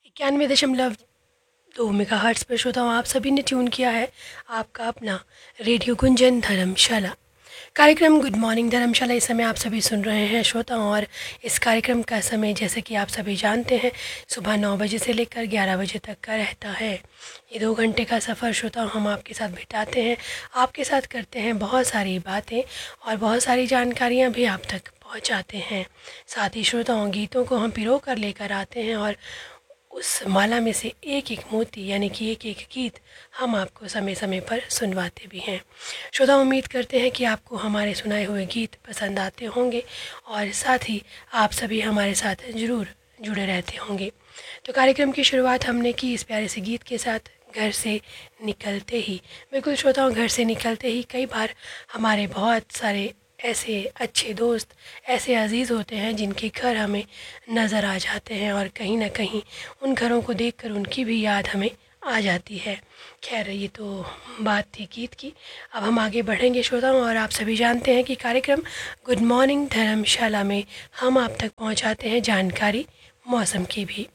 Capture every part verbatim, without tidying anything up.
इक्यानवे दशमलव दो मेगा हर्ट्स पर श्रोताओं आप सभी ने ट्यून किया है आपका अपना रेडियो गुंजन धर्मशाला कार्यक्रम गुड मॉर्निंग धर्मशाला। इस समय आप सभी सुन रहे हैं श्रोताओं, और इस कार्यक्रम का समय जैसे कि आप सभी जानते हैं सुबह नौ बजे से लेकर ग्यारह बजे तक का रहता है। ये दो घंटे का सफ़र श्रोताओं हम आपके साथ बिताते हैं, आपके साथ करते हैं बहुत सारी बातें और बहुत सारी जानकारियाँ भी आप तक पहुँचाते हैं। साथ ही श्रोताओं गीतों को हम पिरो कर लेकर आते हैं और उस माला में से एक एक मोती यानी कि एक एक गीत हम आपको समय समय पर सुनवाते भी हैं। श्रोता उम्मीद करते हैं कि आपको हमारे सुनाए हुए गीत पसंद आते होंगे और साथ ही आप सभी हमारे साथ ज़रूर जुड़े रहते होंगे। तो कार्यक्रम की शुरुआत हमने की इस प्यारे से गीत के साथ, घर से निकलते ही। बिल्कुल श्रोताओं, घर से निकलते ही कई बार हमारे बहुत सारे ऐसे अच्छे दोस्त, ऐसे अजीज़ होते हैं जिनके घर हमें नज़र आ जाते हैं और कहीं ना कहीं उन घरों को देखकर उनकी भी याद हमें आ जाती है। खैर, ये तो बात थी गीत की। अब हम आगे बढ़ेंगे श्रोताओं, और आप सभी जानते हैं कि कार्यक्रम गुड मॉर्निंग धर्मशाला में हम आप तक पहुंचाते हैं जानकारी मौसम की भी।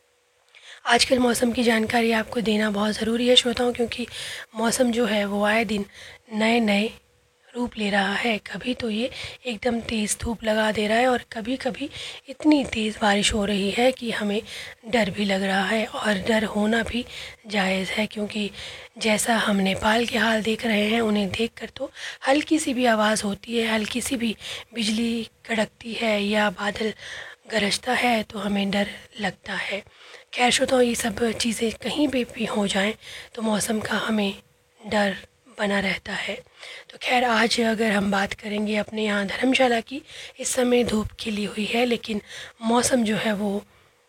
आजकल मौसम की जानकारी आपको देना बहुत ज़रूरी है श्रोताओं, क्योंकि मौसम जो है वो आए दिन नए नए रूप ले रहा है। कभी तो ये एकदम तेज़ धूप लगा दे रहा है और कभी कभी इतनी तेज़ बारिश हो रही है कि हमें डर भी लग रहा है, और डर होना भी जायज़ है, क्योंकि जैसा हम नेपाल के हाल देख रहे हैं उन्हें देखकर तो हल्की सी भी आवाज़ होती है, हल्की सी भी बिजली कड़कती है या बादल गरजता है तो हमें डर लगता है। खैर श्रोताओं, ये सब चीज़ें कहीं भी भी हो जाएं तो मौसम का हमें डर बना रहता है। तो खैर, आज अगर हम बात करेंगे अपने यहाँ धर्मशाला की, इस समय धूप खिली हुई है, लेकिन मौसम जो है वो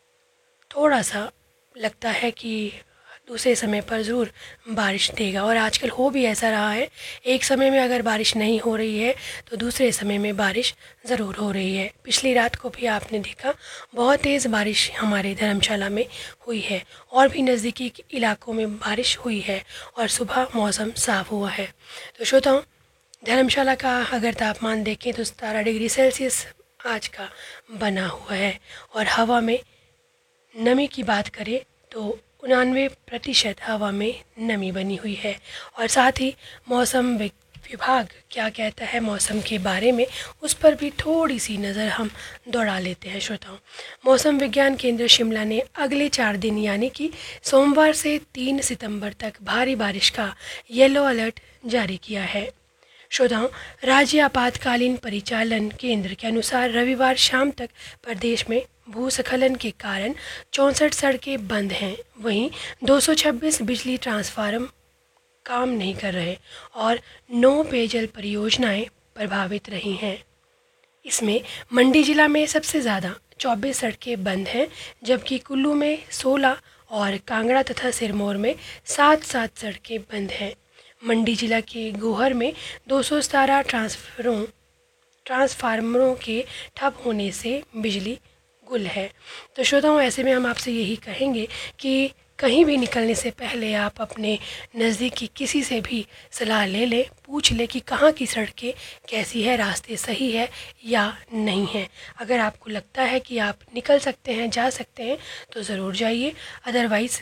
थोड़ा सा लगता है कि दूसरे समय पर ज़रूर बारिश देगा, और आजकल हो भी ऐसा रहा है। एक समय में अगर बारिश नहीं हो रही है तो दूसरे समय में बारिश ज़रूर हो रही है। पिछली रात को भी आपने देखा बहुत तेज़ बारिश हमारे धर्मशाला में हुई है, और भी नज़दीकी इलाकों में बारिश हुई है, और सुबह मौसम साफ़ हुआ है। तो श्रोताओं, धर्मशाला का अगर तापमान देखें तो सतारह डिग्री सेल्सियस आज का बना हुआ है, और हवा में नमी की बात करें तो उनानवे प्रतिशत हवा में नमी बनी हुई है। और साथ ही मौसम विभाग क्या कहता है मौसम के बारे में, उस पर भी थोड़ी सी नज़र हम दौड़ा लेते हैं श्रोताओं। मौसम विज्ञान केंद्र शिमला ने अगले चार दिन यानी कि सोमवार से तीन सितंबर तक भारी बारिश का येलो अलर्ट जारी किया है। श्रोताओं, राज्य आपातकालीन परिचालन केंद्र के अनुसार रविवार शाम तक प्रदेश में भूस्खलन के कारण चौंसठ सड़कें बंद हैं। वहीं दो सौ छब्बीस बिजली ट्रांसफार्मर काम नहीं कर रहे और नौ पेयजल परियोजनाएं प्रभावित रही हैं। इसमें मंडी जिला में सबसे ज़्यादा चौबीस सड़कें बंद हैं, जबकि कुल्लू में सोलह और कांगड़ा तथा सिरमौर में सात सात सड़कें बंद हैं। मंडी जिला के गोहर में दो सौ सतारह ट्रांसफरों ट्रांसफार्मरों के ठप होने से बिजली गुल है। तो श्रोताओं, ऐसे में हम आपसे यही कहेंगे कि कहीं भी निकलने से पहले आप अपने नज़दीकी किसी से भी सलाह ले लें, पूछ लें कि कहाँ की सड़कें कैसी है, रास्ते सही है या नहीं है। अगर आपको लगता है कि आप निकल सकते हैं, जा सकते हैं, तो ज़रूर जाइए, अदरवाइज़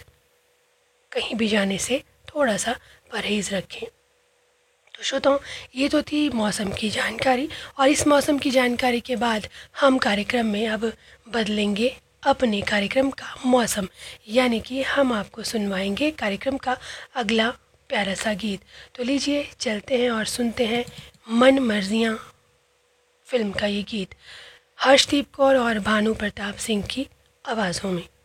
कहीं भी जाने से थोड़ा सा परहेज़ रखें। तो श्रोताओं, ये तो थी मौसम की जानकारी, और इस मौसम की जानकारी के बाद हम कार्यक्रम में अब बदलेंगे अपने कार्यक्रम का मौसम, यानी कि हम आपको सुनवाएंगे कार्यक्रम का अगला प्यारा सा गीत। तो लीजिए चलते हैं और सुनते हैं मन मर्जियाँ फिल्म का ये गीत हर्षदीप कौर और भानु प्रताप सिंह की आवाज़ों में।